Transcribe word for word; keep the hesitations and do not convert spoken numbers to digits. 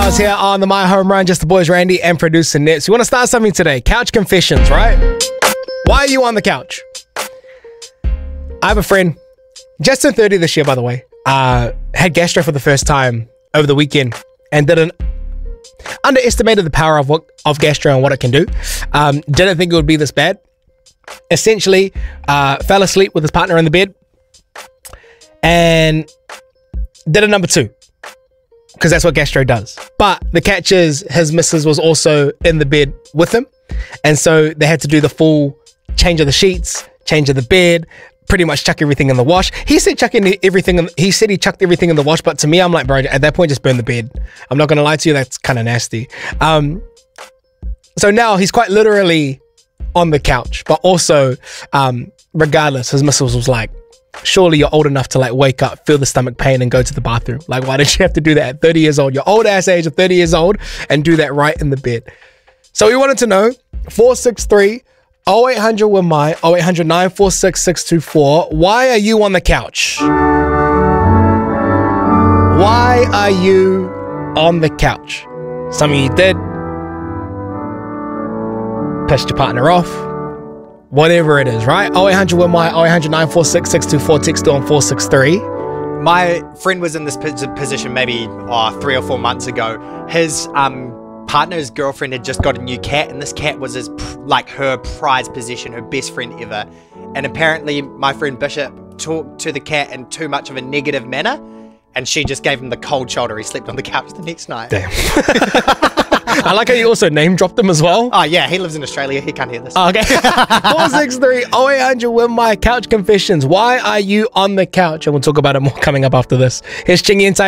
Styles here on the My Home Run. Just the boys, Randy and producer Nips. We want to start something today. Couch confessions, right? Why are you on the couch? I have a friend, just turned thirty this year, by the way. Uh, had gastro for the first time over the weekend and didn't underestimated the power of what of gastro and what it can do. Um, didn't think it would be this bad. Essentially, uh, fell asleep with his partner in the bed and did a number two. Because that's what gastro does. But the catch is his missus was also in the bed with him. And so they had to do the full change of the sheets, change of the bed, pretty much chuck everything in the wash. He said chuck in everything. In, he said he chucked everything in the wash. But to me, I'm like, bro, at that point, just burn the bed. I'm not going to lie to you. That's kind of nasty. Um, so now he's quite literally on the couch. But also, um, regardless, his missus was like, surely you're old enough to like wake up, feel the stomach pain and go to the bathroom. Like, why did you have to do that at thirty years old? Your old ass age of thirty years old and do that right in the bed. So we wanted to know, four six three, oh eight hundred with my oh eight hundred, nine four six, six two four. Why are you on the couch? Why are you on the couch? Something you did, pissed your partner off, whatever it is, right? oh eight hundred with my oh eight hundred, nine four six, six two four. Text on four six three. My friend was in this position maybe oh, three or four months ago. His um, partner's girlfriend had just got a new cat, and this cat was his like her prized possession, her best friend ever. And apparently, my friend Bishop talked to the cat in too much of a negative manner, and she just gave him the cold shoulder. He slept on the couch the next night. Damn. I like how you also name dropped him as well. Oh yeah, he lives in Australia. He can't hear this. Okay. four six three, oh eight hundred with my couch confessions. Why are you on the couch? And we'll talk about it more coming up after this. Here's Chingy inside.